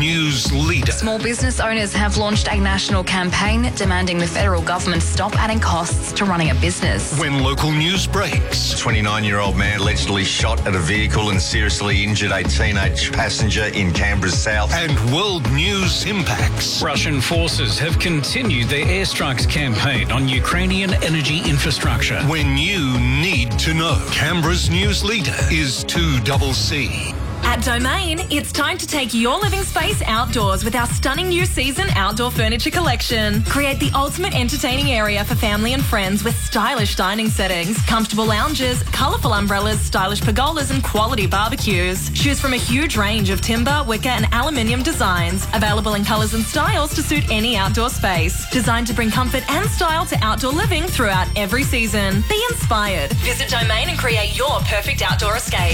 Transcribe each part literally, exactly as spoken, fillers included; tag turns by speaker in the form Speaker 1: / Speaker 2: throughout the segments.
Speaker 1: News leader.
Speaker 2: Small business owners have launched a national campaign demanding the federal government stop adding costs to running a business.
Speaker 1: When local news breaks.
Speaker 3: A twenty-nine-year-old man allegedly shot at a vehicle and seriously injured a teenage passenger in Canberra's south.
Speaker 1: And world news impacts.
Speaker 4: Russian forces have continued their airstrikes campaign on Ukrainian energy infrastructure.
Speaker 1: When you need to know. Canberra's news leader is two C C.
Speaker 5: At Domain, it's time to take your living space outdoors with our stunning new season outdoor furniture collection. Create the ultimate entertaining area for family and friends with stylish dining settings, comfortable lounges, colourful umbrellas, stylish pergolas and quality barbecues. Choose from a huge range of timber, wicker and aluminium designs, available in colours and styles to suit any outdoor space. Designed to bring comfort and style to outdoor living throughout every season. Be inspired. Visit Domain and create your perfect outdoor escape.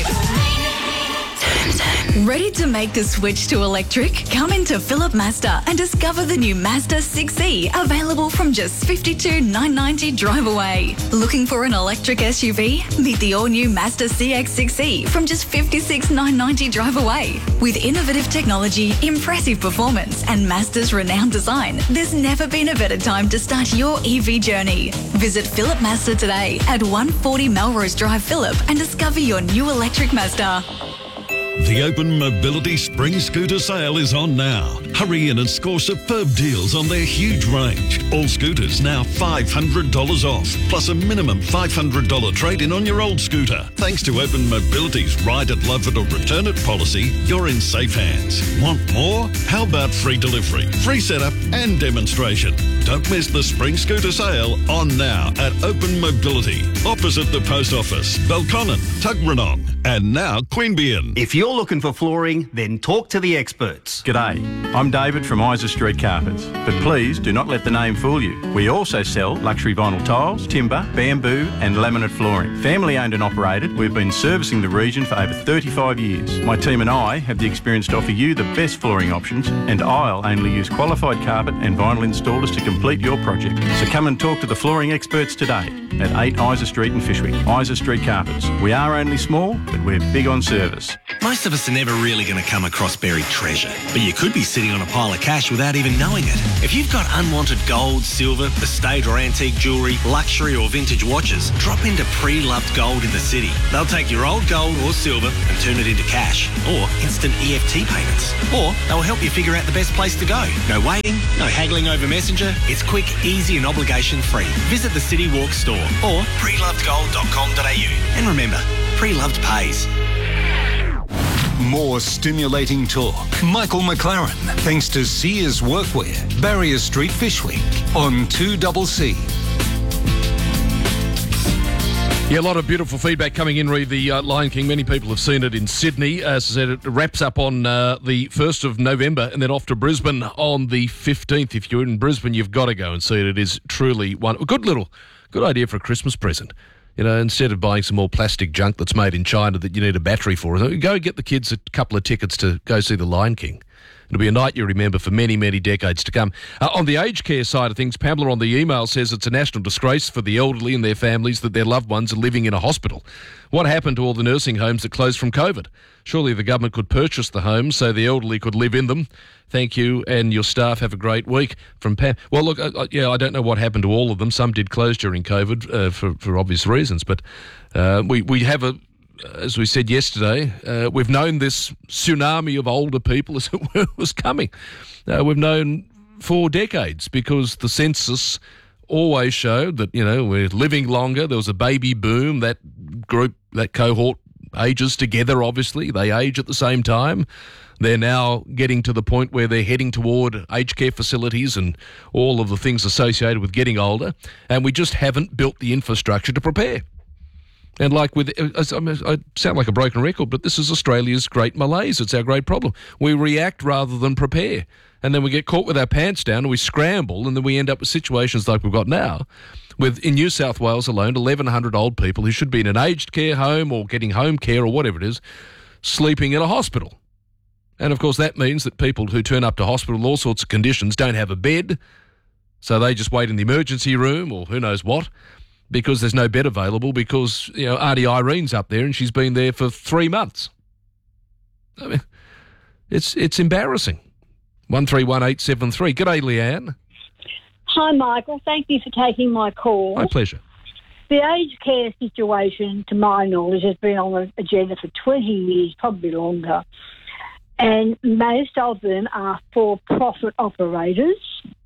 Speaker 6: Ready to make the switch to electric? Come into Phillip Mazda and discover the new Mazda six E, available from just fifty-two thousand nine hundred ninety drive away. Looking for an electric S U V? Meet the all-new Mazda C X six E from just fifty-six thousand nine hundred ninety drive away. With innovative technology, impressive performance and Mazda's renowned design, there's never been a better time to start your E V journey. Visit Phillip Mazda today at one forty Melrose Drive, Phillip, and discover your new electric Mazda.
Speaker 7: The Open Mobility Spring Scooter Sale is on now. Hurry in and score superb deals on their huge range. All scooters now five hundred dollars off, plus a minimum five hundred dollars trade-in on your old scooter. Thanks to Open Mobility's Ride it, Love it or Return it policy, you're in safe hands. Want more? How about free delivery, free setup and demonstration? Don't miss the Spring Scooter Sale on now at Open Mobility, opposite the Post Office, Belconnen, Tuggeranong, and now Queanbeyan.
Speaker 8: If you're looking for flooring, then talk to the experts.
Speaker 9: G'day, I'm David from Isa Street Carpets, but please do not let the name fool you. We also sell luxury vinyl tiles, timber, bamboo and laminate flooring. Family owned and operated, we've been servicing the region for over thirty-five years. My team and I have the experience to offer you the best flooring options, and I'll only use qualified carpet and vinyl installers to complete your project. So come and talk to the flooring experts today at eight Isa Street in Fyshwick. Isa Street Carpets. We are only small, but we're big on service.
Speaker 10: Most of us are never really going to come across buried treasure, but you could be sitting on a pile of cash without even knowing it. If you've got unwanted gold, silver, estate or antique jewellery, luxury or vintage watches, drop into Pre-Loved Gold in the city. They'll take your old gold or silver and turn it into cash or instant E F T payments. Or they'll help you figure out the best place to go. No waiting, no haggling over Messenger. It's quick, easy and obligation free. Visit the City Walk store or pre loved gold dot com dot a u. And remember, Pre-Loved pays.
Speaker 1: More stimulating talk. Michael McLaren, thanks to Sears Workwear, Barrier Street, Fyshwick, on two C C.
Speaker 11: Yeah, a lot of beautiful feedback coming in, re the uh, Lion King. Many people have seen it in Sydney. As I said, it wraps up on uh, the first of November and then off to Brisbane on the fifteenth. If you're in Brisbane, you've got to go and see it. It is truly one a good little, good idea for a Christmas present. You know, instead of buying some more plastic junk that's made in China that you need a battery for, go get the kids a couple of tickets to go see The Lion King. It'll be a night you remember for many, many decades to come. Uh, on the aged care side of things, Pamela on the email says it's a national disgrace for the elderly and their families that their loved ones are living in a hospital. What happened to all the nursing homes that closed from COVID? Surely the government could purchase the homes so the elderly could live in them. Thank you, and your staff have a great week. From Pam. Well, look, uh, yeah, I don't know what happened to all of them. Some did close during COVID uh, for, for obvious reasons, but uh, we, we have a as we said yesterday, uh, we've known this tsunami of older people as it were was coming. Uh, we've known for decades because the census always showed that, you know, we're living longer. There was a baby boom. That group, that cohort ages together, obviously. They age at the same time. They're now getting to the point where they're heading toward aged care facilities and all of the things associated with getting older. And we just haven't built the infrastructure to prepare. And like with, I sound like a broken record, but this is Australia's great malaise. It's our great problem. We react rather than prepare. And then we get caught with our pants down and we scramble, and then we end up with situations like we've got now, with, in New South Wales alone, eleven hundred old people who should be in an aged care home or getting home care or whatever it is, sleeping in a hospital. And, of course, that means that people who turn up to hospital with all sorts of conditions don't have a bed, so they just wait in the emergency room or who knows what, because there's no bed available because, you know, Auntie Irene's up there and she's been there for three months. I mean, it's it's embarrassing. one three one eight seven three. G'day, Leanne.
Speaker 12: Hi, Michael. Thank you for taking my call.
Speaker 11: My pleasure.
Speaker 12: The aged care situation, to my knowledge, has been on the agenda for twenty years, probably longer. And most of them are for-profit operators.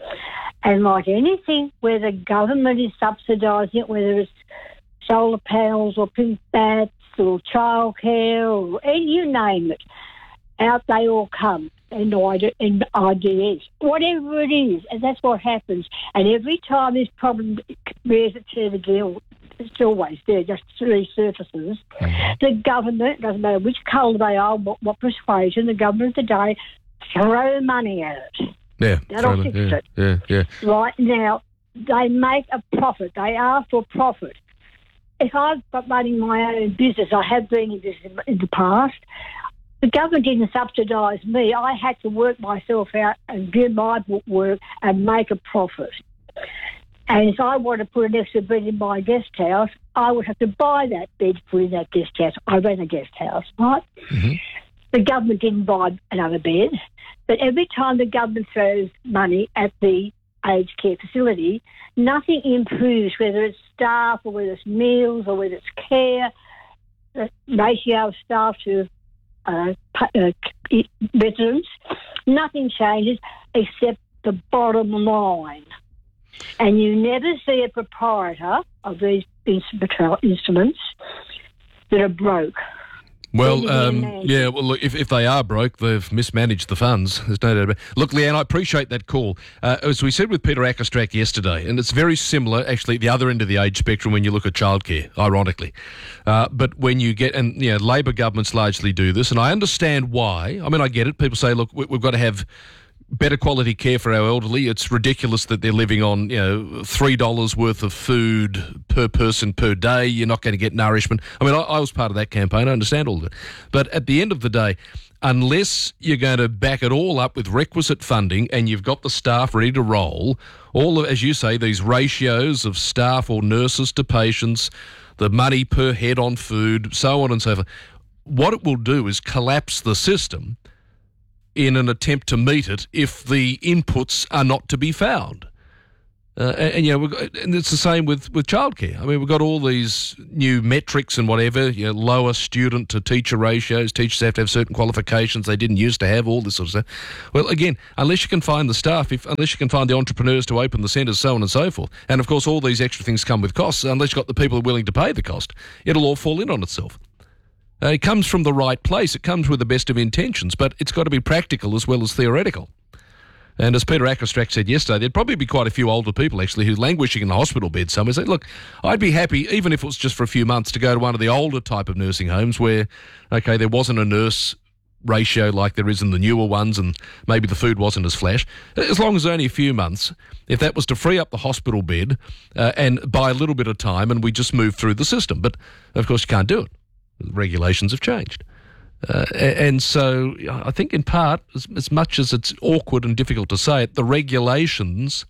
Speaker 12: And like anything where the government is subsidising it, whether it's solar panels or pink bats or childcare or and you name it, out they all come. And I D S, whatever it is, and that's what happens. And every time this problem rears its head again, it's always there, just resurfaces. Mm-hmm. The government, doesn't matter which colour they are, what, what persuasion, the government of the day throw money at it.
Speaker 11: Yeah,
Speaker 12: that'll fix
Speaker 11: yeah,
Speaker 12: it.
Speaker 11: Yeah, yeah.
Speaker 12: Right now, they make a profit. They are for profit. If I've got running my own business, I have been in business in the past. The government didn't subsidise me. I had to work myself out and do my work and make a profit. And if I want to put an extra bed in my guest house, I would have to buy that bed to put in that guest house. I rent a guest house, right? Mm-hmm. The government didn't buy another bed. But every time the government throws money at the aged care facility, nothing improves, whether it's staff or whether it's meals or whether it's care, the ratio of staff to Uh, uh, residents, nothing changes except the bottom line. And you never see a proprietor of these instruments that are broke.
Speaker 11: Well, um, yeah, well, look, if, if they are broke, they've mismanaged the funds. There's no doubt about it. Look, Leanne, I appreciate that call. Uh, as we said with Peter Ackerstrack yesterday, and it's very similar, actually, at the other end of the age spectrum when you look at childcare, ironically. Uh, but when you get, and, you know, Labor governments largely do this, and I understand why. I mean, I get it. People say, look, we, we've got to have better quality care for our elderly. It's ridiculous that they're living on, you know, three dollars worth of food per person per day. You're not going to get nourishment. I mean, I, I was part of that campaign. I understand all of it. But at the end of the day, unless you're going to back it all up with requisite funding and you've got the staff ready to roll, all of, as you say, these ratios of staff or nurses to patients, the money per head on food, so on and so forth, what it will do is collapse the system in an attempt to meet it if the inputs are not to be found. Uh, and, and, you know, we've got, and it's the same with, with childcare. I mean, we've got all these new metrics and whatever, you know, lower student to teacher ratios. Teachers have to have certain qualifications they didn't used to have, all this sort of stuff. Well, again, unless you can find the staff, if unless you can find the entrepreneurs to open the centres, so on and so forth, and of course all these extra things come with costs, unless you've got the people who are willing to pay the cost, it'll all fall in on itself. Uh, it comes from the right place. It comes with the best of intentions, but it's got to be practical as well as theoretical. And as Peter Ackerstrack said yesterday, there'd probably be quite a few older people actually who languishing in the hospital bed somewhere say, look, I'd be happy, even if it was just for a few months, to go to one of the older type of nursing homes where, okay, there wasn't a nurse ratio like there is in the newer ones and maybe the food wasn't as flash. As long as only a few months, if that was to free up the hospital bed uh, and buy a little bit of time and we just move through the system. But, of course, you can't do it. The regulations have changed. Uh, and so I think in part, as, as much as it's awkward and difficult to say it, the regulations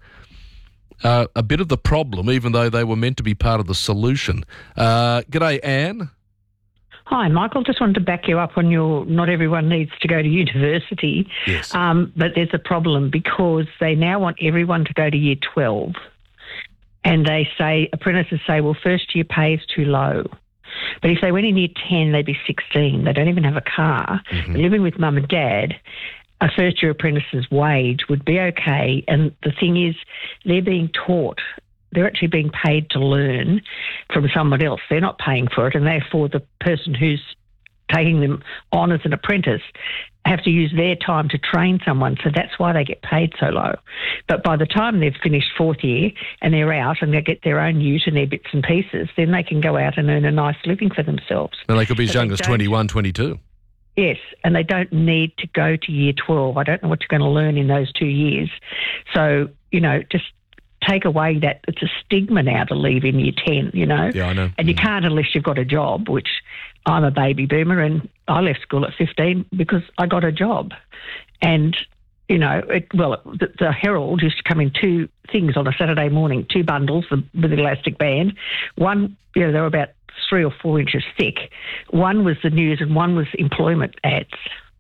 Speaker 11: are a bit of the problem, even though they were meant to be part of the solution. Uh, g'day, Anne.
Speaker 13: Hi, Michael. Just wanted to back you up on your not everyone needs to go to university.
Speaker 11: Yes.
Speaker 13: Um, but there's a problem because they now want everyone to go to year twelve. And they say, apprentices say, well, first year pay is too low. But if they went in year ten, they'd be sixteen. They don't even have a car. Mm-hmm. They're living with mum and dad. A first-year apprentice's wage would be okay. And the thing is, they're being taught. They're actually being paid to learn from someone else. They're not paying for it, and therefore the person who's taking them on as an apprentice have to use their time to train someone, so that's why they get paid so low. But by the time they've finished fourth year and they're out and they get their own ute and their bits and pieces, then they can go out and earn a nice living for themselves.
Speaker 11: And they could be as young as twenty-one, twenty-two.
Speaker 13: Yes, and they don't need to go to year twelve. I don't know what you're going to learn in those two years. So, you know, just take away that it's a stigma now to leave in year ten, you know.
Speaker 11: Yeah, I know.
Speaker 13: And you can't unless you've got a job, which I'm a baby boomer and I left school at fifteen because I got a job. And, you know, it, well, the, the Herald used to come in two things on a Saturday morning, two bundles with an elastic band. One, you know, they were about three or four inches thick. One was the news and one was employment ads.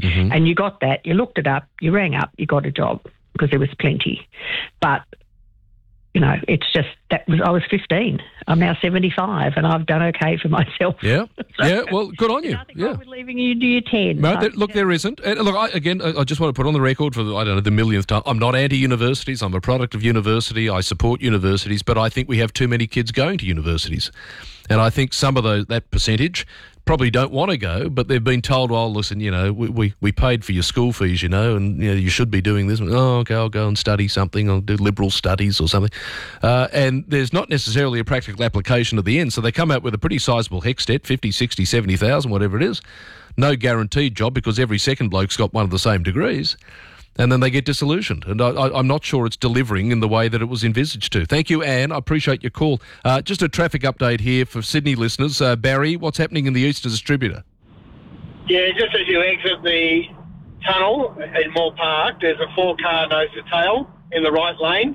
Speaker 13: Mm-hmm. And you got that, you looked it up, you rang up, you got a job because there was plenty. But, you know, it's just that was I was fifteen. I'm now seventy-five and I've done okay for myself.
Speaker 11: Yeah,
Speaker 13: so,
Speaker 11: yeah, well, good on you.
Speaker 13: Nothing
Speaker 11: yeah.
Speaker 13: wrong with leaving you to year ten.
Speaker 11: No, there, look, there isn't. And look, I, again, I I just want to put on the record for, the, I don't know, the millionth time, I'm not anti-universities. I'm a product of university. I support universities, but I think we have too many kids going to universities. And I think some of those, that percentage probably don't want to go, but they've been told, well, listen, you know, we, we, we paid for your school fees, you know, and you know, you should be doing this. Oh, okay, I'll go and study something. I'll do liberal studies or something. Uh, and there's not necessarily a practical application at the end. So they come out with a pretty sizable HECS debt, fifty, sixty, seventy thousand, whatever it is. No guaranteed job because every second bloke's got one of the same degrees. And then they get disillusioned. And I, I, I'm not sure it's delivering in the way that it was envisaged to. Thank you, Anne. I appreciate your call. Uh, just a traffic update here for Sydney listeners. Uh, Barry, what's happening in the Eastern Distributor?
Speaker 14: Yeah, just as you exit the tunnel in Moore Park, there's a four-car nose-to-tail in the right lane.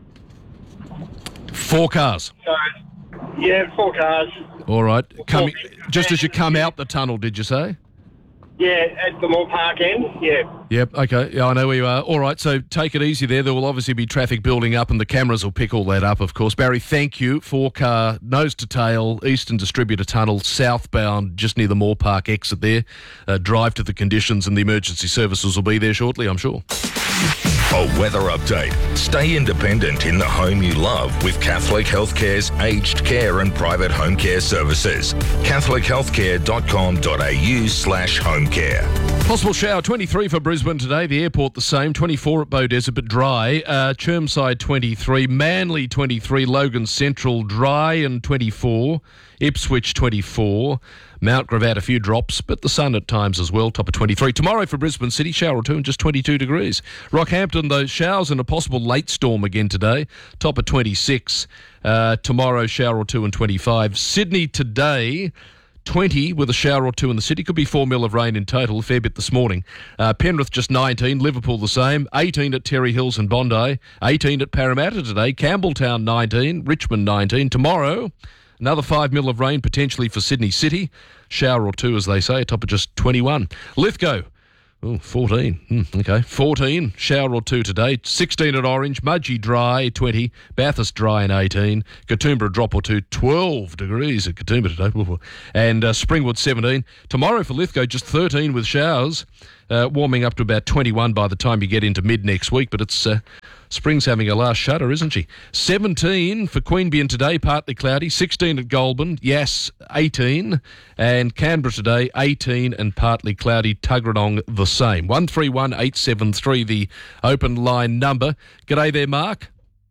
Speaker 11: Four cars?
Speaker 14: So, yeah, four cars.
Speaker 11: All right. Coming, just as you come out the tunnel, did you say?
Speaker 14: Yeah, at the Moore Park end, yeah.
Speaker 11: Yep, okay. Yeah, I know where you are. All right, so take it easy there. There will obviously be traffic building up and the cameras will pick all that up, of course. Barry, thank you. Four-car, nose-to-tail, Eastern Distributor Tunnel, southbound, just near the Moore Park exit there. Uh, drive to the conditions and the emergency services will be there shortly, I'm sure.
Speaker 15: A weather update. Stay independent in the home you love with Catholic Healthcare's aged care and private home care services. catholic healthcare dot com dot a u slash home care.
Speaker 11: Possible shower, twenty-three for Brisbane today. The airport the same, twenty-four at Beaudesert, but dry. Uh, Chermside twenty-three, Manly twenty-three, Logan Central dry and twenty-four, Ipswich twenty-four, Mount Gravatt a few drops, but the sun at times as well, top of twenty-three. Tomorrow for Brisbane City, shower or two and just twenty-two degrees. Rockhampton, those showers and a possible late storm again today, top of twenty-six. Uh, tomorrow, shower or two and twenty-five. Sydney today, twenty with a shower or two in the city. Could be four mil of rain in total, a fair bit this morning. Uh, Penrith just nineteen, Liverpool the same, eighteen at Terry Hills and Bondi, eighteen at Parramatta today, Campbelltown nineteen, Richmond nineteen. Tomorrow, another five mil of rain potentially for Sydney City. Shower or two, as they say, a top of just twenty-one. Lithgow, oh, fourteen. Hmm, okay, fourteen. Shower or two today. sixteen at Orange. Mudgee dry, twenty. Bathurst dry and eighteen. Katoomba a drop or two. twelve degrees at Katoomba today. And uh, Springwood seventeen. Tomorrow for Lithgow, just thirteen with showers. Uh, warming up to about twenty-one by the time you get into mid next week. But it's uh, spring's having a last shudder, isn't she? seventeen for Queanbeyan today, partly cloudy. sixteen at Goulburn. Yass, eighteen. And Canberra today, eighteen and partly cloudy. Tuggeranong the same. one three one eight seven three, the open line number. G'day there, Mark.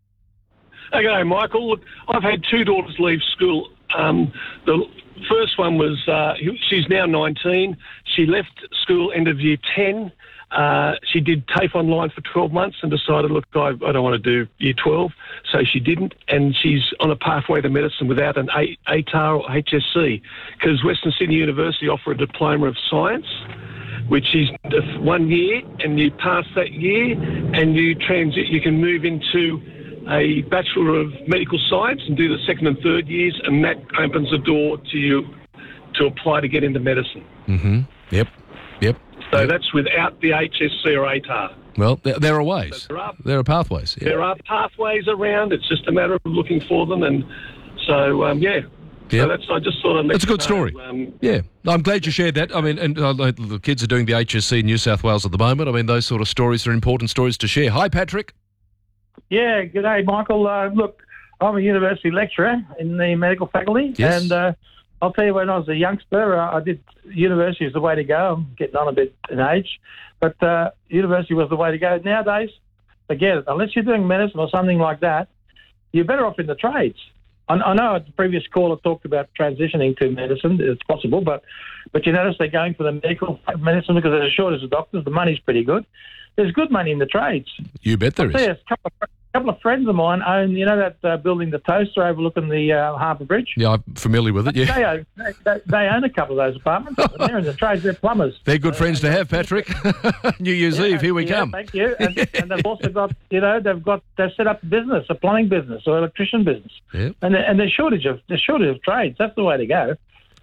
Speaker 16: Okay, Michael. Look, I've had two daughters leave school. Um, the first one was, uh, she's now nineteen. She left school end of year ten. Uh, she did TAFE online for twelve months and decided, look, I, I don't want to do year twelve. So she didn't. And she's on a pathway to medicine without an A T A R or H S C because Western Sydney University offer a diploma of science, which is one year, and you pass that year and you transit, you can move into a Bachelor of Medical Science and do the second and third years, and that opens the door to you to apply to get into medicine.
Speaker 11: Mm-hmm. Yep. Yep.
Speaker 16: So
Speaker 11: yep.
Speaker 16: that's without the H S C or A T A R.
Speaker 11: Well, there, there are ways.
Speaker 16: So there, are,
Speaker 11: there are pathways. Yeah.
Speaker 16: There are pathways around. It's just a matter of looking for them. And so, um, yeah. So
Speaker 11: Yep.
Speaker 16: that's, I just thought I'd let
Speaker 11: That's a
Speaker 16: you
Speaker 11: good
Speaker 16: know,
Speaker 11: story.
Speaker 16: Um,
Speaker 11: Yeah, I'm glad you shared that. I mean, and uh, the kids are doing the H S C in New South Wales at the moment. I mean, those sort of stories are important stories to share. Hi, Patrick.
Speaker 17: Yeah, good day, Michael. Uh, look, I'm a university lecturer in the medical faculty,
Speaker 11: Yes.
Speaker 17: and uh, I'll tell you, when I was a youngster, uh, I did university is the way to go. I'm getting on a bit in age, but uh, university was the way to go. Nowadays, forget it. Unless you're doing medicine or something like that, you're better off in the trades. I, I know the previous caller talked about transitioning to medicine. It's possible, but but you notice they're going for the medical medicine because there's a shortage of doctors. The money's pretty good. There's good money in the trades.
Speaker 11: You bet there
Speaker 17: I'll
Speaker 11: is.
Speaker 17: tell you, a couple of, couple of friends of mine own, you know, that uh, building, the Toaster overlooking the uh, Harbour Bridge.
Speaker 11: Yeah, I'm familiar with it, yeah.
Speaker 17: They own, they, they, they own a couple of those apartments. And they're in the trades. They're plumbers.
Speaker 11: They're good friends to have, Patrick. New Year's
Speaker 17: Yeah,
Speaker 11: Eve, here we
Speaker 17: yeah,
Speaker 11: come.
Speaker 17: Thank you. And, and they've also got, you know, they've got they've set up a business, a plumbing business or electrician business.
Speaker 11: Yeah.
Speaker 17: And there, and there's shortage of there's shortage of trades. That's the way to go.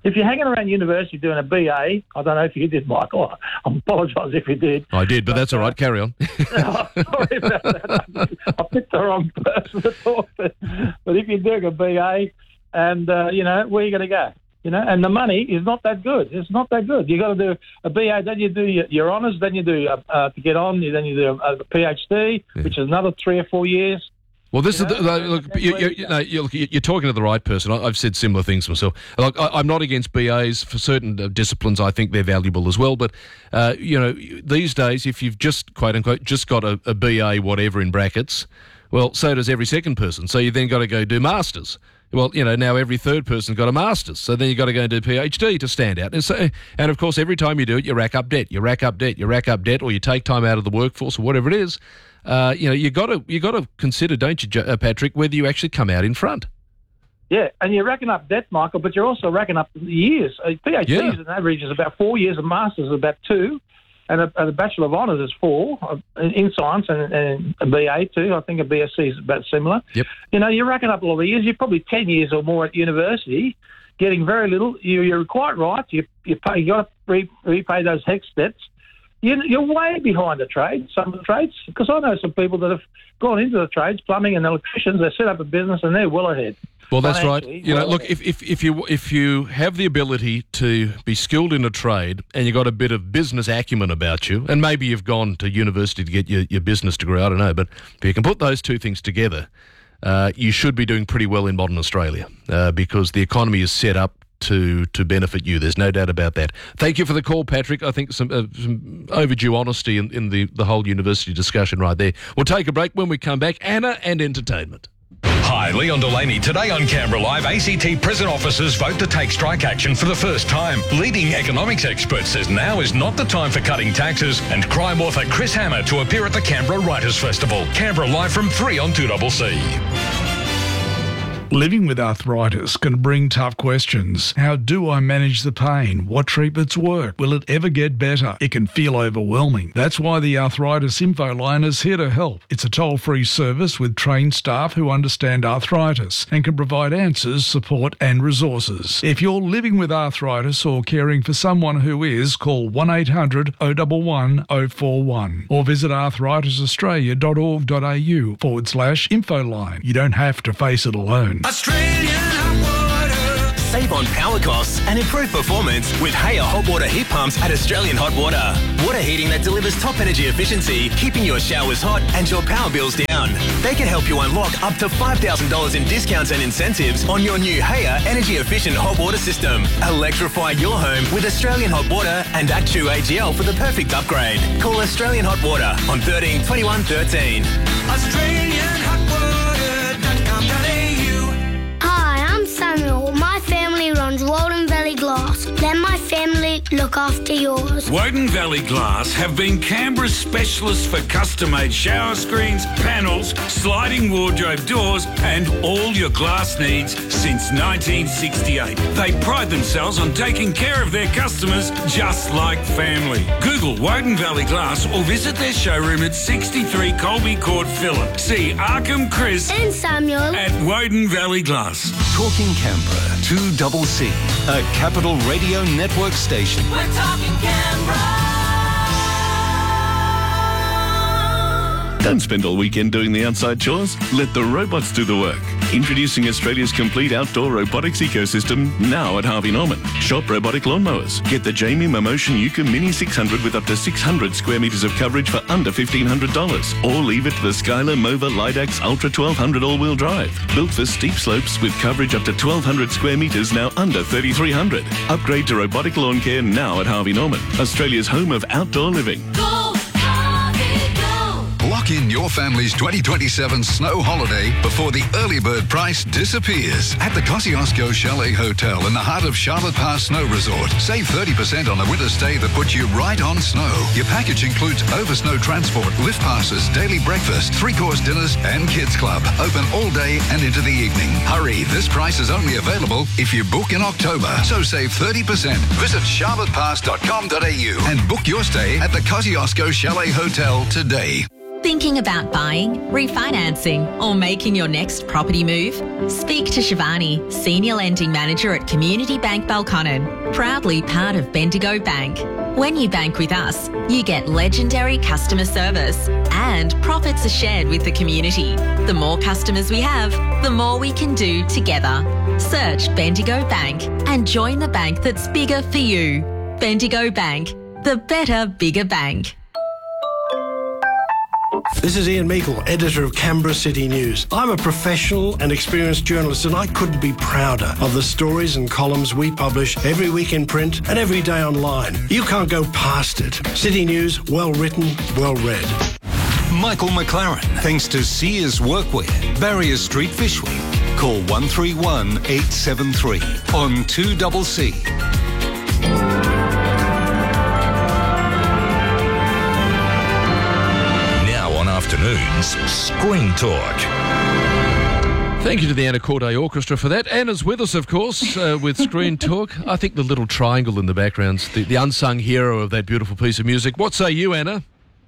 Speaker 17: If you're hanging around university doing a B A, I don't know if you did, Michael. I apologise if you did.
Speaker 11: I did, but, but that's all right. Carry on.
Speaker 17: Oh, sorry about that. I picked the wrong person to talk to. But if you're doing a B A, and, uh, you know, where are you going to go? You know, and the money is not that good. It's not that good. You got to do a B A, then you do your, your honours, then you do uh, uh, to get on, then you do a, a PhD, yeah. which is another three or four years.
Speaker 11: Well, this you is know, the, look. You, you, you know, you're, you're talking to the right person. I've said similar things myself. Like, I, I'm not against B As for certain disciplines. I think they're valuable as well. But uh, you know, these days, if you've just quote unquote just got a, a B A, whatever in brackets, well, so does every second person. So you then got to go do masters. Well, you know, now every third person's got a master's, so then you've got to go and do a PhD to stand out. And, so, and of course, every time you do it, you rack up debt. You rack up debt. You rack up debt, or you take time out of the workforce, or whatever it is. Uh, you know, you got to you got to consider, don't you, uh, Patrick, whether you actually come out in front.
Speaker 17: Yeah, and you're racking up debt, Michael, but you're also racking up years. A PhD yeah. is an average is about four years, a master's is about two, and a, a Bachelor of Honours is four in science, and, and a B A too. I think a B S c is about similar.
Speaker 11: Yep.
Speaker 17: You know, you're racking up a lot of years. You're probably ten years or more at university, getting very little. You, you're quite right. You you pay. You got to re, repay those HECS debts. You, you're way behind the trade. Some of the trades, because I know some people that have gone into the trades, plumbing and electricians. They set up a business and they're well ahead.
Speaker 11: Well, that's right. You know, look, if, if, if you if you have the ability to be skilled in a trade and you've got a bit of business acumen about you, and maybe you've gone to university to get your, your business degree, I don't know, but if you can put those two things together, uh, you should be doing pretty well in modern Australia uh, because the economy is set up to to benefit you. There's no doubt about that. Thank you for the call, Patrick. I think some, uh, some overdue honesty in, in the, the whole university discussion right there. We'll take a break. When we come back, Anna and entertainment.
Speaker 1: Hi, Leon Delaney. Today on Canberra Live, A C T prison officers vote to take strike action for the first time. Leading economics expert says now is not the time for cutting taxes, and crime author Chris Hammer to appear at the Canberra Writers' Festival. Canberra Live from three on two C C.
Speaker 18: Living with arthritis can bring tough questions. How do I manage the pain? What treatments work? Will it ever get better? It can feel overwhelming. That's why the Arthritis Info Line is here to help. It's a toll-free service with trained staff who understand arthritis and can provide answers, support and resources. If you're living with arthritis or caring for someone who is, call one eight hundred oh one one oh four one or visit arthritisaustralia.org.au forward slash info line. You don't have to face it alone.
Speaker 19: Australian hot water. Save on power costs and improve performance with Haya hot water heat pumps at Australian Hot Water. Water heating that delivers top energy efficiency, keeping your showers hot and your power bills down. They can help you unlock up to five thousand dollars in discounts and incentives on your new Haya energy efficient hot water system. Electrify your home with Australian Hot Water and Actu A G L for the perfect upgrade. Call Australian Hot Water on thirteen twenty-one thirteen.
Speaker 20: Australian Hot Water dot com dot a u.
Speaker 21: Hi, I'm Samuel. My family runs Walden Valley Glass. Let my family look after yours.
Speaker 22: Woden Valley Glass have been Canberra's specialists for custom-made shower screens, panels, sliding wardrobe doors and all your glass needs since nineteen sixty-eight. They pride themselves on taking care of their customers just like family. Google Woden Valley Glass or visit their showroom at sixty-three Colby Court, Phillip. See Arkham Chris
Speaker 21: and Samuel
Speaker 22: at Woden Valley Glass.
Speaker 1: Talking Canberra, two C C, a Capital Radio Network station.
Speaker 20: We're talking Canberra.
Speaker 23: Don't spend all weekend doing the outside chores. Let the robots do the work. Introducing Australia's complete outdoor robotics ecosystem now at Harvey Norman. Shop robotic lawnmowers. Get the Jamie Momotion Yuka Mini six hundred with up to six hundred square metres of coverage for under fifteen hundred dollars. Or leave it to the Skylar Mova Lidax Ultra twelve hundred all-wheel drive. Built for steep slopes with coverage up to twelve hundred square metres, now under thirty-three hundred. Upgrade to robotic lawn care now at Harvey Norman. Australia's home of outdoor living.
Speaker 20: Go, Harvey, go.
Speaker 24: Lock in your family's twenty twenty-seven snow holiday before the early bird price disappears. At the Kosciuszko Chalet Hotel in the heart of Charlotte Pass Snow Resort. Save thirty percent on a winter stay that puts you right on snow. Your package includes over snow transport, lift passes, daily breakfast, three-course dinners and kids club. Open all day and into the evening. Hurry, this price is only available if you book in October. So save thirty percent. Visit charlottepass dot com dot a u and book your stay at the Kosciuszko Chalet Hotel today.
Speaker 2: Thinking about buying, refinancing, or making your next property move? Speak to Shivani, Senior Lending Manager at Community Bank Balconnen, proudly part of Bendigo Bank. When you bank with us, you get legendary customer service and profits are shared with the community. The more customers we have, the more we can do together. Search Bendigo Bank and join the bank that's bigger for you. Bendigo Bank, the better, bigger bank.
Speaker 3: This is Ian Meikle, editor of Canberra City News. I'm a professional and experienced journalist, and I couldn't be prouder of the stories and columns we publish every week in print and every day online. You can't go past it. City News, well written, well read.
Speaker 4: Michael McLaren, thanks to Sears Workwear, Barrier Street, Fish-Wing. Call one three one, eight seven three on two C C.
Speaker 15: Afternoons Screen Talk.
Speaker 11: Thank you to the Anna Corday Orchestra for that. Anna's with us, of course, uh, with Screen Talk. I think the little triangle in the background's the, the unsung hero of that beautiful piece of music. What say you, Anna?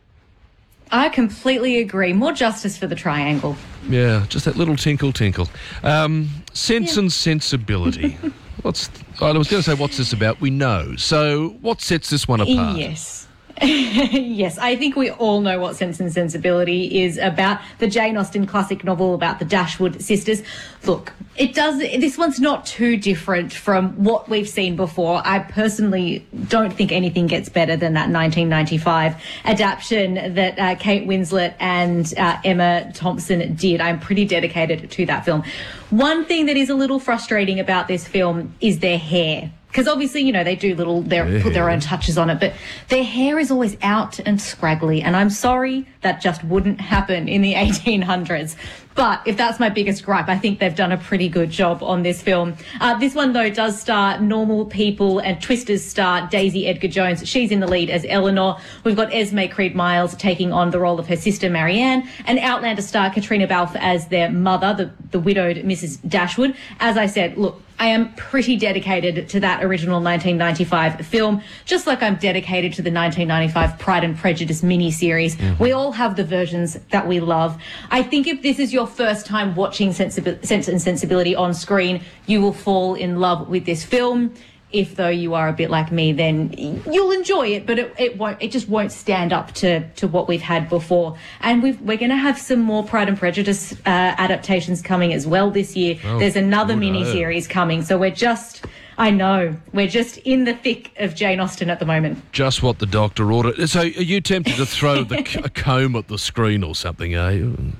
Speaker 5: I completely agree. More justice for the triangle.
Speaker 11: Yeah, just that little tinkle tinkle. Um, sense yeah. and sensibility. What's? I was going to say, what's this about? We know. So, what sets this one apart?
Speaker 5: Yes. Yes, I think we all know what Sense and Sensibility is about. The Jane Austen classic novel about the Dashwood sisters. Look, it does. This one's not too different from what we've seen before. I personally don't think anything gets better than that nineteen ninety-five adaptation that uh, Kate Winslet and uh, Emma Thompson did. I'm pretty dedicated to that film. One thing that is a little frustrating about this film is their hair. Because obviously, you know, they do little, they put their own touches on it, but their hair is always out and scraggly. And I'm sorry, that just wouldn't happen in the eighteen hundreds. But if that's my biggest gripe, I think they've done a pretty good job on this film. Uh, this one, though, does star normal people, and Twisters star Daisy Edgar-Jones. She's in the lead as Eleanor. We've got Esme Creed-Miles taking on the role of her sister, Marianne, and Outlander star Katrina Balfe as their mother, the, the widowed Missus Dashwood. As I said, look, I am pretty dedicated to that original nineteen ninety-five film, just like I'm dedicated to the nineteen ninety-five Pride and Prejudice miniseries. Mm-hmm. We all have the versions that we love. I think if this is your first time watching Sensibi- Sense and Sensibility on screen, you will fall in love with this film. If, though, you are a bit like me, then you'll enjoy it, but it, it won't. It just won't stand up to, to what we've had before. And we've, we're going to have some more Pride and Prejudice uh, adaptations coming as well this year.
Speaker 11: Oh,
Speaker 5: There's another
Speaker 11: good
Speaker 5: mini-series coming, so we're just... I know. We're just in the thick of Jane Austen at the moment.
Speaker 11: Just what the doctor ordered. So are you tempted to throw the, a comb at the screen or something, are you?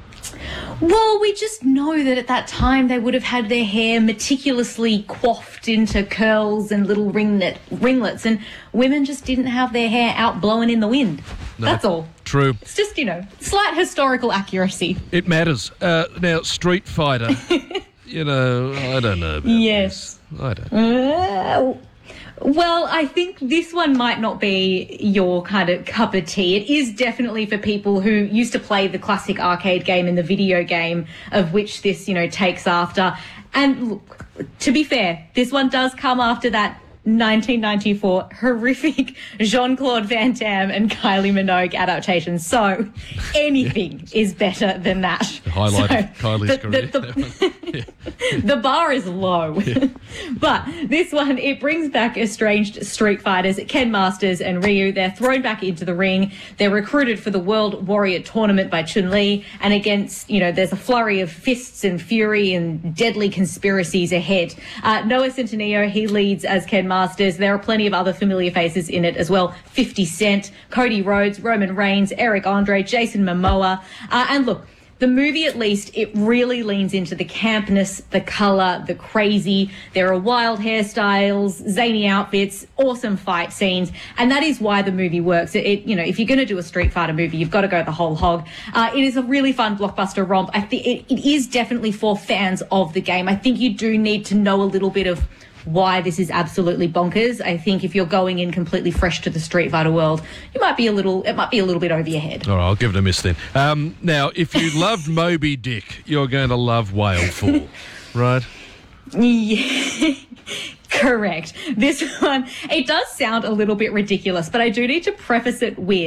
Speaker 5: Well, we just know that at that time they would have had their hair meticulously coiffed into curls and little ringlet, ringlets, and women just didn't have their hair out blowing in the wind.
Speaker 11: No,
Speaker 5: that's all.
Speaker 11: True.
Speaker 5: It's just, you know, slight historical accuracy.
Speaker 11: It matters. Uh, now, Street Fighter, you know, I don't know about
Speaker 5: Yes.
Speaker 11: this. I don't
Speaker 5: Uh, well, I think this one might not be your kind of cup of tea. It is definitely for people who used to play the classic arcade game and the video game of which this, you know, takes after. And look, to be fair, this one does come after that nineteen ninety-four horrific Jean-Claude Van Damme and Kylie Minogue adaptation. So anything yes. is better than that.
Speaker 11: Highlight
Speaker 5: so
Speaker 11: Kylie's
Speaker 5: the,
Speaker 11: career.
Speaker 5: The, the, the bar is low. Yeah. But this one, it brings back estranged street fighters, Ken Masters and Ryu. They're thrown back into the ring. They're recruited for the World Warrior Tournament by Chun-Li. And against, you know, there's a flurry of fists and fury and deadly conspiracies ahead. Uh, Noah Centineo, he leads as Ken Masters. There are plenty of other familiar faces in it as well. fifty Cent, Cody Rhodes, Roman Reigns, Eric Andre, Jason Momoa. Uh, and look, the movie, at least, it really leans into the campness, the colour, the crazy. There are wild hairstyles, zany outfits, awesome fight scenes, and that is why the movie works. It, it you know, if you're going to do a Street Fighter movie, you've got to go the whole hog. Uh, it is a really fun blockbuster romp. I think it, it is definitely for fans of the game. I think you do need to know a little bit of why this is absolutely bonkers. I think if you're going in completely fresh to the Street Fighter world, you might be a little, it might be a little bit over your head.
Speaker 11: All right, I'll give it a miss then. Um, now, if you loved Moby Dick, you're going to love Whalefall, right?
Speaker 5: Yeah. Correct. This one, it does sound a little bit ridiculous, but I do need to preface it with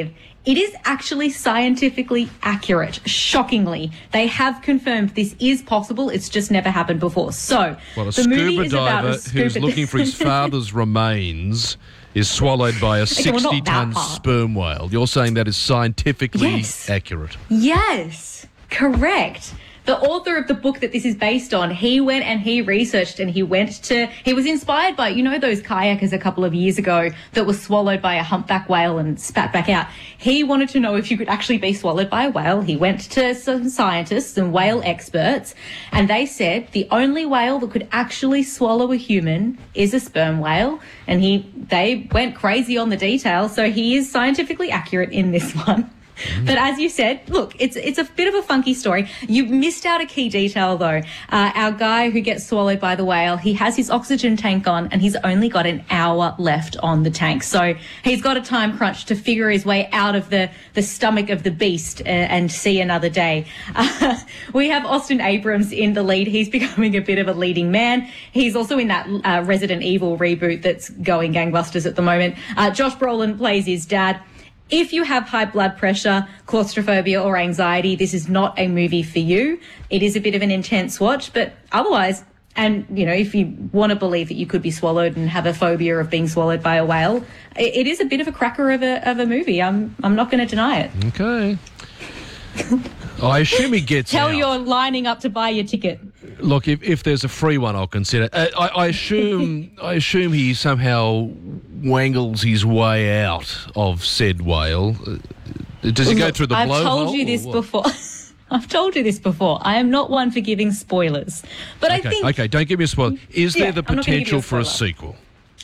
Speaker 5: It is actually scientifically accurate, shockingly. They have confirmed this is possible. It's just never happened before. So,
Speaker 11: Well, a
Speaker 5: the movie
Speaker 11: scuba
Speaker 5: is about
Speaker 11: diver
Speaker 5: a scuba
Speaker 11: who's looking for his father's remains is swallowed by a
Speaker 5: Okay, well, not that
Speaker 11: sixty-ton
Speaker 5: part.
Speaker 11: sperm whale. You're saying that is scientifically
Speaker 5: Yes.
Speaker 11: accurate.
Speaker 5: Yes, correct. The author of the book that this is based on, he went and he researched and he went to, he was inspired by, you know, those kayakers a couple of years ago that were swallowed by a humpback whale and spat back out. He wanted to know if you could actually be swallowed by a whale. He went to some scientists and whale experts, and they said the only whale that could actually swallow a human is a sperm whale. And he, they went crazy on the details. So he is scientifically accurate in this one. But as you said, look, it's it's a bit of a funky story. You missed out a key detail, though. Uh, our guy who gets swallowed by the whale, he has his oxygen tank on, and he's only got an hour left on the tank. So he's got a time crunch to figure his way out of the, the stomach of the beast uh, and see another day. Uh, we have Austin Abrams in the lead. He's becoming a bit of a leading man. He's also in that uh, Resident Evil reboot that's going gangbusters at the moment. Uh, Josh Brolin plays his dad. If you have high blood pressure, claustrophobia or anxiety, this is not a movie for you. It is a bit of an intense watch, but otherwise, and, you know, if you want to believe that you could be swallowed and have a phobia of being swallowed by a whale, it, it is a bit of a cracker of a, of a movie. I'm, I'm not going to deny it.
Speaker 11: Okay. I assume he gets
Speaker 5: Tell
Speaker 11: out.
Speaker 5: you're lining up to buy your ticket.
Speaker 11: Look, if, if there's a free one, I'll consider. Uh, I, I assume I assume he somehow wangles his way out of said whale. Uh, Does he go
Speaker 5: Look,
Speaker 11: through the
Speaker 5: I've
Speaker 11: blowhole?
Speaker 5: told you
Speaker 11: or
Speaker 5: this
Speaker 11: what?
Speaker 5: before. I've told you this before. I am not one for giving spoilers. But
Speaker 11: Okay,
Speaker 5: I think
Speaker 11: okay, don't give me a spoiler. Is
Speaker 5: Yeah,
Speaker 11: there the
Speaker 5: I'm not gonna give you
Speaker 11: potential
Speaker 5: a
Speaker 11: for a
Speaker 5: spoiler.
Speaker 11: sequel?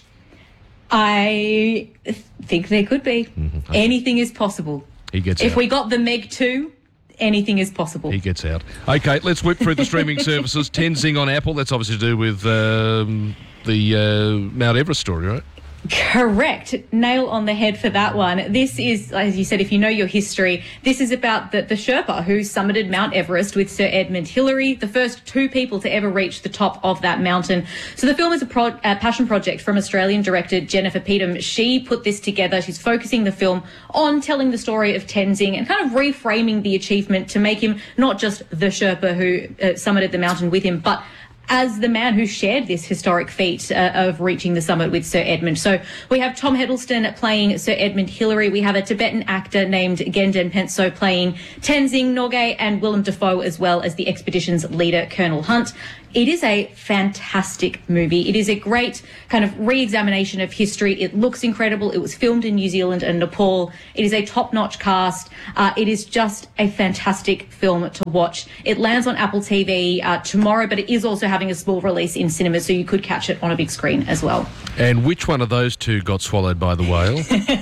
Speaker 5: I think there could be. Anything is possible.
Speaker 11: He gets
Speaker 5: If
Speaker 11: out.
Speaker 5: we got the Meg two, anything is possible.
Speaker 11: He gets out. Okay, let's whip through the streaming services. Tenzing on Apple. That's obviously to do with um, the uh, Mount Everest story, right?
Speaker 5: Correct. Nail on the head for that one. This is, as you said, if you know your history, this is about the, the Sherpa who summited Mount Everest with Sir Edmund Hillary, the first two people to ever reach the top of that mountain. So the film is a, pro- a passion project from Australian director Jennifer Peetham. She put this together. She's focusing the film on telling the story of Tenzing and kind of reframing the achievement to make him not just the Sherpa who uh, summited the mountain with him, but as the man who shared this historic feat uh, of reaching the summit with Sir Edmund. So we have Tom Hiddleston playing Sir Edmund Hillary. We have a Tibetan actor named Gendon Penso playing Tenzing Norgay, and Willem Dafoe as well as the expedition's leader, Colonel Hunt. It is a fantastic movie. It is a great kind of re-examination of history. It looks incredible. It was filmed in New Zealand and Nepal. It is a top-notch cast. Uh, it is just a fantastic film to watch. It lands on Apple T V uh, tomorrow, but it is also having a small release in cinemas, so you could catch it on a big screen as well.
Speaker 11: And which one of those two got swallowed by the whale?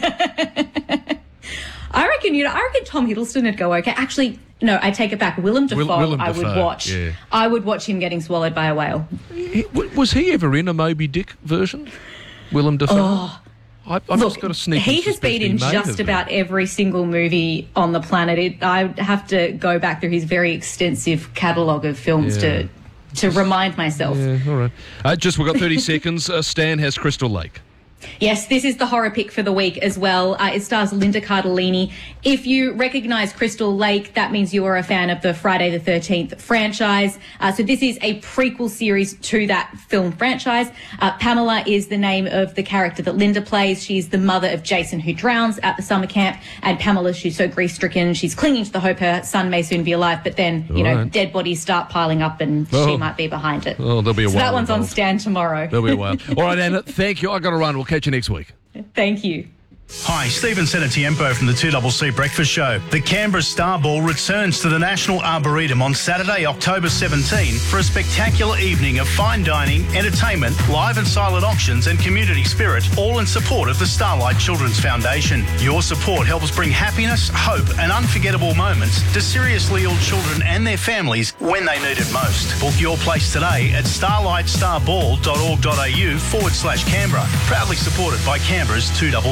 Speaker 5: I reckon, you know, I reckon Tom Hiddleston would go okay. Actually, no, I take it back. Willem Dafoe,
Speaker 11: Will- Willem
Speaker 5: I would
Speaker 11: Dafoe,
Speaker 5: watch.
Speaker 11: yeah.
Speaker 5: I would watch him getting swallowed by a whale.
Speaker 11: He- w- was he ever in a Moby Dick version? Willem Dafoe?
Speaker 5: Oh.
Speaker 11: I, I've
Speaker 5: Look,
Speaker 11: just got a sneaky
Speaker 5: he has
Speaker 11: suspicion
Speaker 5: been in
Speaker 11: he may
Speaker 5: just
Speaker 11: have been.
Speaker 5: about every single movie on the planet. It, I have to go back through his very extensive catalogue of films
Speaker 11: Yeah.
Speaker 5: to to remind myself.
Speaker 11: Yeah, all right. Uh, just, we've got thirty seconds. Uh, Stan has Crystal Lake.
Speaker 5: Yes, this is the horror pick for the week as well. Uh, it stars Linda Cardellini. If you recognise Crystal Lake, that means you are a fan of the Friday the thirteenth franchise. Uh, so this is a prequel series to that film franchise. Uh, Pamela is the name of the character that Linda plays. She's the mother of Jason who drowns at the summer camp. And Pamela, she's so grief-stricken, she's clinging to the hope her son may soon be alive. But then, you
Speaker 11: All
Speaker 5: know,
Speaker 11: right.
Speaker 5: dead bodies start piling up and
Speaker 11: Oh.
Speaker 5: she might be behind it.
Speaker 11: Oh, there'll be a
Speaker 5: so
Speaker 11: while
Speaker 5: that one's on
Speaker 11: involved.
Speaker 5: stand tomorrow.
Speaker 11: There'll be a while. All right, Anna, thank you. i got to run. We'll catch you next week.
Speaker 5: Thank you.
Speaker 6: Hi, Stephen Senatiempo from the two C C Breakfast Show. The Canberra Star Ball returns to the National Arboretum on Saturday, October seventeenth for a spectacular evening of fine dining, entertainment, live and silent auctions and community spirit, all in support of the Starlight Children's Foundation. Your support helps bring happiness, hope and unforgettable moments to seriously ill children and their families when they need it most. Book your place today at starlightstarball.org.au forward slash Canberra. Proudly supported by Canberra's two C C.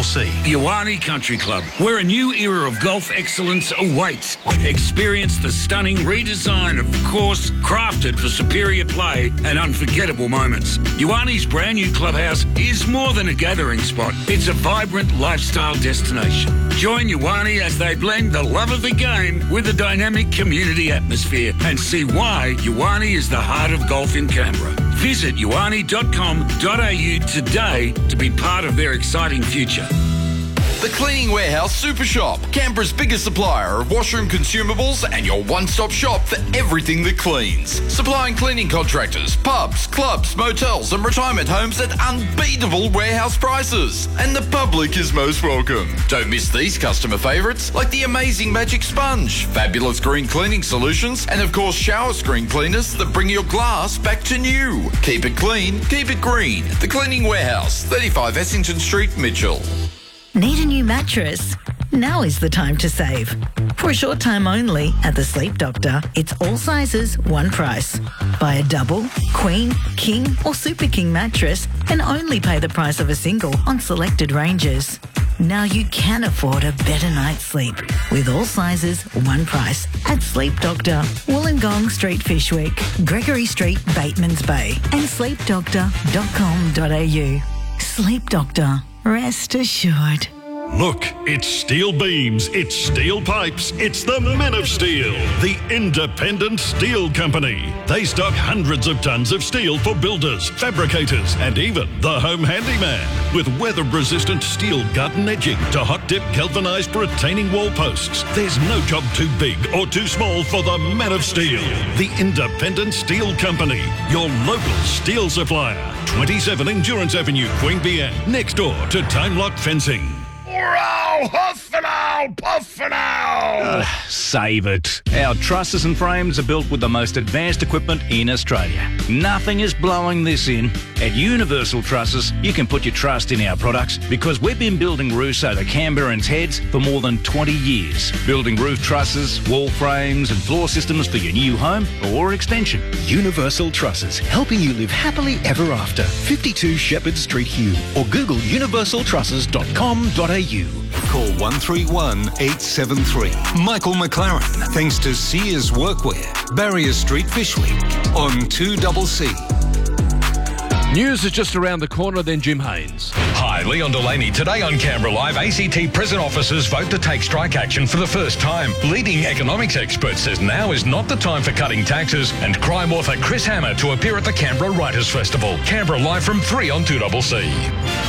Speaker 22: Ioane Country Club, where a new era of golf excellence awaits. Experience the stunning redesign of the course, crafted for superior play and unforgettable moments. Ioane's brand new clubhouse is more than a gathering spot. It's a vibrant lifestyle destination. Join Ioane as they blend the love of the game with a dynamic community atmosphere and see why Ioane is the heart of golf in Canberra. Visit ioane dot com dot a u today to be part of their exciting future.
Speaker 7: The Cleaning Warehouse Super Shop, Canberra's biggest supplier of washroom consumables and your one-stop shop for everything that cleans. Supplying cleaning contractors, pubs, clubs, motels and retirement homes at unbeatable warehouse prices. And the public is most welcome. Don't miss these customer favourites like the amazing Magic Sponge, fabulous green cleaning solutions and of course shower screen cleaners that bring your glass back to new. Keep it clean, keep it green. The Cleaning Warehouse, thirty-five Essington Street, Mitchell.
Speaker 8: Need a new mattress? Now is the time to save. For a short time only at the Sleep Doctor, it's all sizes, one price. Buy a double, queen, king or super king mattress and only pay the price of a single on selected ranges. Now you can afford a better night's sleep with all sizes, one price at Sleep Doctor, Wollongong Street, Fishwick, Gregory Street, Batemans Bay and sleep doctor dot com dot a u. Sleep Doctor. Rest assured.
Speaker 9: Look, it's steel beams, it's steel pipes, it's the Men of Steel, the independent steel company. They stock hundreds of tons of steel for builders, fabricators, and even the home handyman. With weather-resistant steel gut and edging to hot-dip galvanised retaining wall posts, there's no job too big or too small for the Men of Steel, the independent steel company, your local steel supplier. twenty-seven Endurance Avenue, Queanbeyan, next door to Time Lock Fencing.
Speaker 10: Hurrah! Huff and owl! Puff and owl!
Speaker 25: Uh, save it. Our trusses and frames are built with the most advanced equipment in Australia. Nothing is blowing this in. At Universal Trusses, you can put your trust in our products because we've been building roofs over Canberrans' heads for more than twenty years. Building roof trusses, wall frames and floor systems for your new home or extension.
Speaker 26: Universal Trusses, helping you live happily ever after. fifty-two Shepherd Street, Hugh, or Google universal trusses dot com dot a u.
Speaker 4: Call one three one, eight seven three. Michael McLaren, thanks to Sears Workwear, Barrier Street, Fishwick, on two C C.
Speaker 11: News is just around the corner, then Jim Haynes.
Speaker 1: Hi, Leon Delaney. Today on Canberra Live, A C T prison officers vote to take strike action for the first time. Leading economics expert says now is not the time for cutting taxes, and crime author Chris Hammer to appear at the Canberra Writers' Festival. Canberra Live from three on two C C.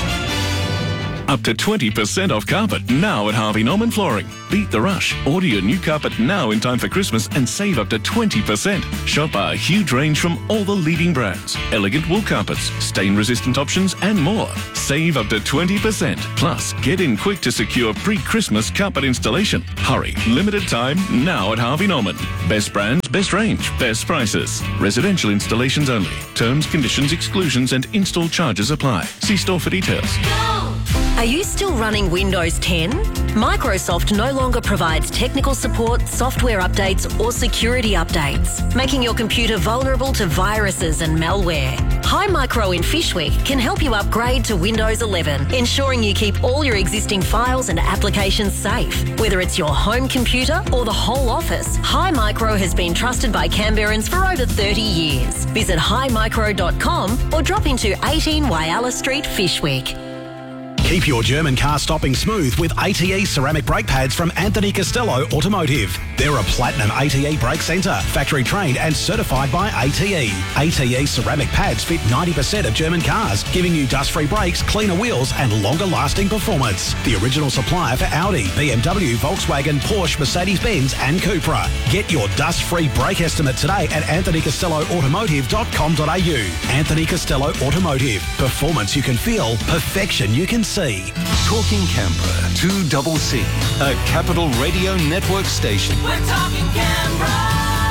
Speaker 23: Up to twenty percent off carpet now at Harvey Norman Flooring. Beat the rush. Order your new carpet now in time for Christmas and save up to twenty percent. Shop our huge range from all the leading brands. Elegant wool carpets, stain-resistant options and more. Save up to twenty percent. Plus, get in quick to secure pre-Christmas carpet installation. Hurry. Limited time now at Harvey Norman. Best brands, best range, best prices. Residential installations only. Terms, conditions, exclusions and install charges apply. See store for details.
Speaker 27: Are you still running Windows ten? Microsoft no longer provides technical support, software updates or security updates, making your computer vulnerable to viruses and malware. Hi Micro in Fishwick can help you upgrade to Windows eleven, ensuring you keep all your existing files and applications safe. Whether it's your home computer or the whole office, Hi Micro has been trusted by Canberrans for over thirty years. Visit hi micro dot com or drop into eighteen Wyalla Street, Fishwick.
Speaker 28: Keep your German car stopping smooth with A T E ceramic brake pads from Anthony Costello Automotive. They're a platinum A T E brake centre, factory trained and certified by A T E. A T E ceramic pads fit ninety percent of German cars, giving you dust-free brakes, cleaner wheels and longer-lasting performance. The original supplier for Audi, B M W, Volkswagen, Porsche, Mercedes-Benz and Cupra. Get your dust-free brake estimate today at anthony costello automotive dot com dot a u. Anthony Costello Automotive. Performance you can feel, perfection you can see.
Speaker 4: Talking Canberra, two C C, a Capital Radio Network station.
Speaker 20: We're talking Canberra.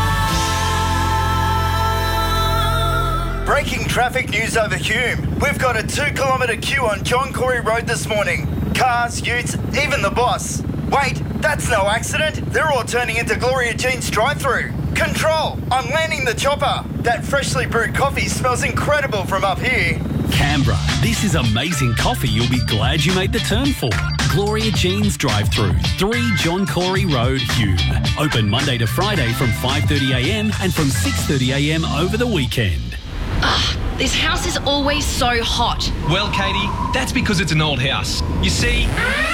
Speaker 29: Breaking traffic news over Hume. We've got a two kilometre queue on John Corey Road this morning. Cars, utes, even the boss. Wait, that's no accident. They're all turning into Gloria Jean's drive-through. Control, I'm landing the chopper. That freshly brewed coffee smells incredible from up here.
Speaker 30: Canberra, this is amazing coffee you'll be glad you made the turn for.
Speaker 12: Gloria Jeans drive-through, three John Corey Road, Hume. Open Monday to Friday from five thirty a m and from six thirty a m over the weekend.
Speaker 13: Ugh, this house is always so hot.
Speaker 14: Well, Katie, that's because it's an old house. You see...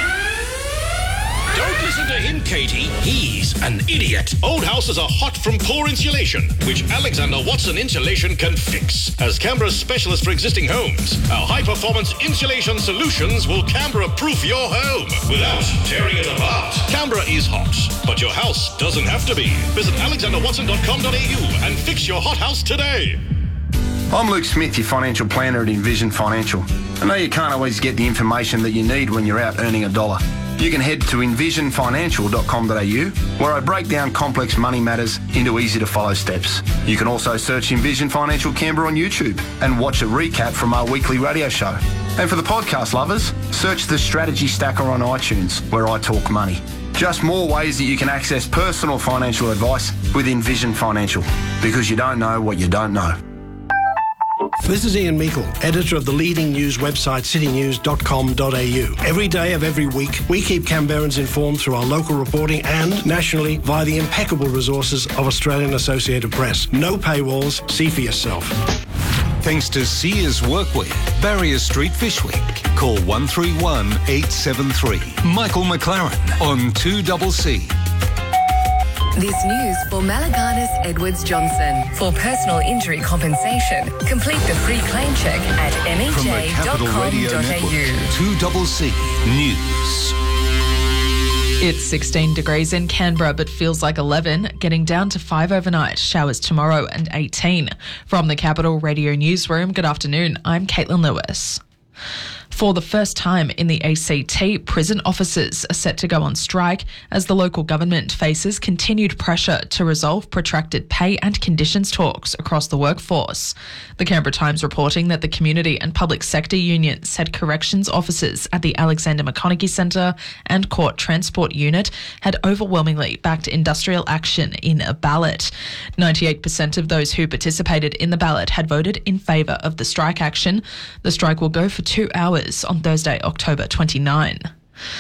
Speaker 10: Don't listen to him, Katie. He's an idiot. Old houses are hot from poor insulation, which Alexander Watson Insulation can fix. As Canberra's specialist for existing homes, our high-performance insulation solutions will Canberra-proof your home without tearing it apart. Canberra is hot, but your house doesn't have to be. Visit alexander watson dot com dot a u and fix your hot house today.
Speaker 16: I'm Luke Smith, your financial planner at Envision Financial. I know you can't always get the information that you need when you're out earning a dollar. You can head to envision financial dot com dot a u, where I break down complex money matters into easy-to-follow steps. You can also search Envision Financial Canberra on YouTube and watch a recap from our weekly radio show. And for the podcast lovers, search the Strategy Stacker on iTunes, where I talk money. Just more ways that you can access personal financial advice with Envision Financial, because you don't know what you don't know.
Speaker 3: This is Ian Meikle, editor of the leading news website city news dot com dot a u. Every day of every week, we keep Canberrans informed through our local reporting and nationally via the impeccable resources of Australian Associated Press. No paywalls, see for yourself.
Speaker 4: Thanks to Sears Workwear, Barrier Street, Fishwick. Call one three one, eight seven three. Michael McLaren on two C C.
Speaker 17: This news for Malagana's Edwards Johnson. For personal injury compensation, complete the free claim check at m e j dot com dot a u.
Speaker 4: two C C News.
Speaker 18: It's sixteen degrees in Canberra but feels like eleven, getting down to five overnight. Showers tomorrow and eighteen. From the Capital Radio Newsroom, good afternoon. I'm Caitlin Lewis. For the first time in the A C T, prison officers are set to go on strike as the local government faces continued pressure to resolve protracted pay and conditions talks across the workforce. The Canberra Times reporting that the community and public sector unions said corrections officers at the Alexander McConaughey Centre and Court Transport Unit had overwhelmingly backed industrial action in a ballot. ninety-eight percent of those who participated in the ballot had voted in favour of the strike action. The strike will go for two hours on Thursday, October twenty-ninth.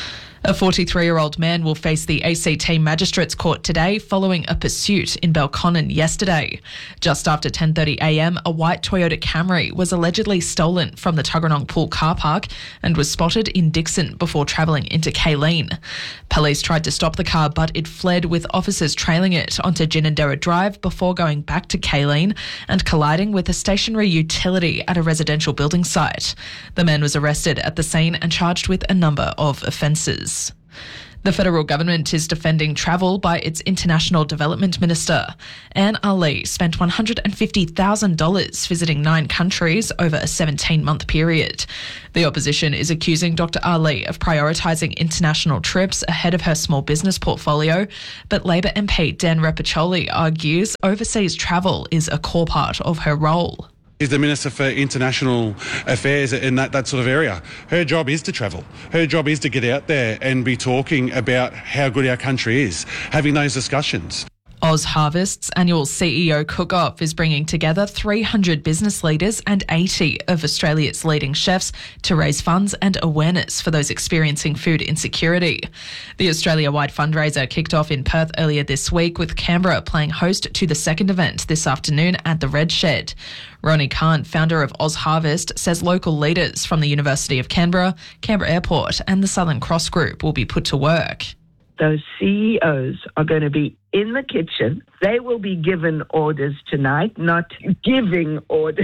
Speaker 18: A forty-three-year-old man will face the A C T Magistrates Court today following a pursuit in Belconnen yesterday. Just after ten thirty a m, a white Toyota Camry was allegedly stolen from the Tuggeranong Pool car park and was spotted in Dixon before travelling into Kayleen. Police tried to stop the car, but it fled with officers trailing it onto Ginninderra Drive before going back to Kayleen and colliding with a stationary utility at a residential building site. The man was arrested at the scene and charged with a number of offences. The federal government is defending travel by its International Development Minister. Anne Ali spent one hundred fifty thousand dollars visiting nine countries over a seventeen-month period. The opposition is accusing Doctor Ali of prioritising international trips ahead of her small business portfolio, but Labor M P Dan Repacholi argues overseas travel is a core part of her role.
Speaker 19: She's the Minister for International Affairs in that, that sort of area. Her job is to travel. Her job is to get out there and be talking about how good our country is, having those discussions.
Speaker 18: Oz Harvest's annual C E O Cook-Off is bringing together three hundred business leaders and eighty of Australia's leading chefs to raise funds and awareness for those experiencing food insecurity. The Australia-wide fundraiser kicked off in Perth earlier this week, with Canberra playing host to the second event this afternoon at the Red Shed. Ronnie Khan, founder of Oz Harvest, says local leaders from the University of Canberra, Canberra Airport and the Southern Cross Group will be put to work.
Speaker 21: Those C E Os are going to be in the kitchen. They will be given orders tonight, not giving orders.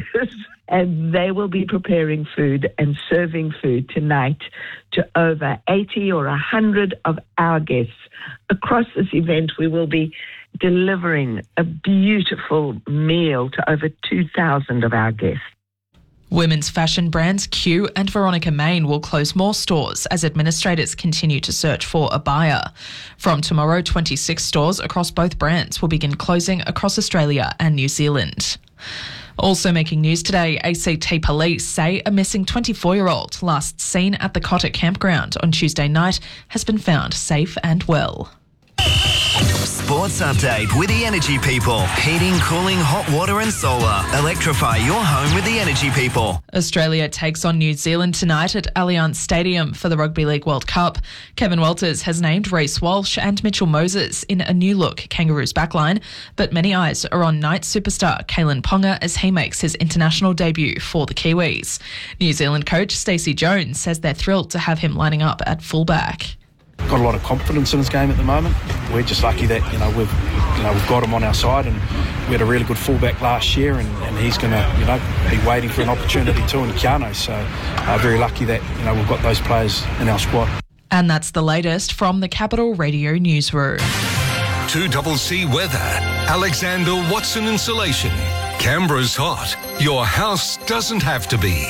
Speaker 21: And they will be preparing food and serving food tonight to over eighty or one hundred of our guests. Across this event, we will be delivering a beautiful meal to over two thousand of our guests.
Speaker 18: Women's fashion brands Q and Veronica Main will close more stores as administrators continue to search for a buyer. From tomorrow, twenty-six stores across both brands will begin closing across Australia and New Zealand. Also making news today, A C T police say a missing twenty-four-year-old last seen at the Kotter campground on Tuesday night has been found safe and well.
Speaker 2: Sports Update with the Energy People. Heating, cooling, hot water and solar. Electrify your home with the Energy People.
Speaker 18: Australia takes on New Zealand tonight at Allianz Stadium for the Rugby League World Cup. Kevin Walters has named Reece Walsh and Mitchell Moses in a new-look Kangaroos backline, but many eyes are on Knights superstar Kalen Ponga as he makes his international debut for the Kiwis. New Zealand coach Stacey Jones says they're thrilled to have him lining up at fullback.
Speaker 5: Got a lot of confidence in his game at the moment. We're just lucky that you know we've you know we've got him on our side, and we had a really good fullback last year, and, and he's going to you know be waiting for an opportunity too in Keano. So uh, very lucky that you know we've got those players in our squad.
Speaker 18: And that's the latest from the Capital Radio Newsroom.
Speaker 4: two C C weather. Alexander Watson Insulation. Canberra's hot. Your house doesn't have to be.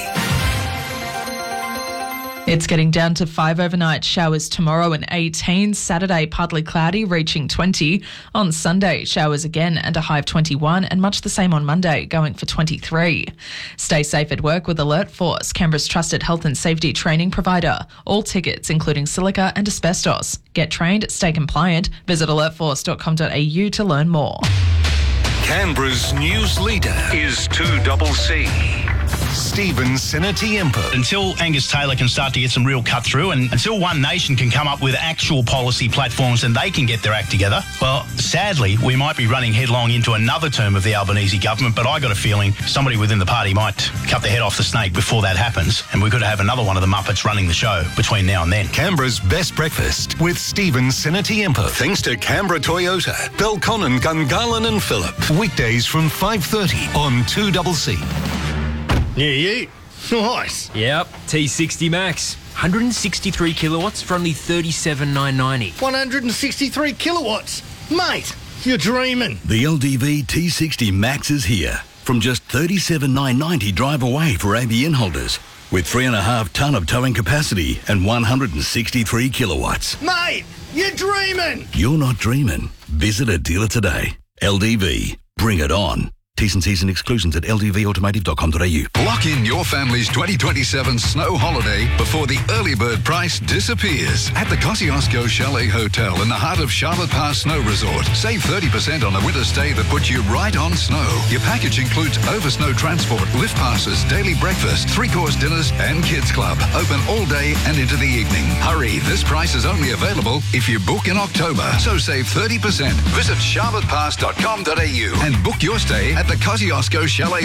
Speaker 18: It's getting down to five overnight, showers tomorrow and eighteen. Saturday, partly cloudy, reaching twenty. On Sunday, showers again and a high of twenty-one, and much the same on Monday, going for twenty-three. Stay safe at work with Alert Force, Canberra's trusted health and safety training provider. All tickets, including silica and asbestos. Get trained, stay compliant. Visit alert force dot com dot a u to learn more.
Speaker 4: Canberra's news leader is two C C. Stephen Sinatiempo.
Speaker 6: Until Angus Taylor can start to get some real cut through, and until One Nation can come up with actual policy platforms and they can get their act together, well, sadly, we might be running headlong into another term of the Albanese government, but I got a feeling somebody within the party might cut the head off the snake before that happens, and we could have another one of the Muppets running the show between now and then.
Speaker 4: Canberra's best breakfast with Stephen Sinatiempo. Thanks to Canberra Toyota, Belconnen, Gungahlin and Phillip. Weekdays from five thirty on two C C.
Speaker 7: Yeah, you. Nice.
Speaker 8: Yep, T sixty Max. one hundred sixty-three kilowatts for only thirty-seven thousand nine hundred ninety.
Speaker 7: one hundred sixty-three kilowatts. Mate, you're dreaming.
Speaker 9: The L D V T sixty Max is here. From just thirty-seven thousand nine hundred ninety drive away for A B N holders. With three and a half tonne of towing capacity and one hundred sixty-three kilowatts.
Speaker 7: Mate, you're dreaming.
Speaker 9: You're not dreaming. Visit a dealer today. L D V. Bring it on. T's and C's and exclusions at l d v automotive dot com dot a u.
Speaker 15: Lock in your family's twenty twenty-seven snow holiday before the early bird price disappears at the Kosciuszko Chalet Hotel in the heart of Charlotte Pass Snow Resort. Save thirty percent on a winter stay that puts you right on snow. Your package includes over snow transport, lift passes, daily breakfast, three-course dinners and kids club. Open all day and into the evening. Hurry, this price is only available if you book in October. So save thirty percent. Visit charlotte pass dot com dot a u and book your stay at the Kosciuszko Chalet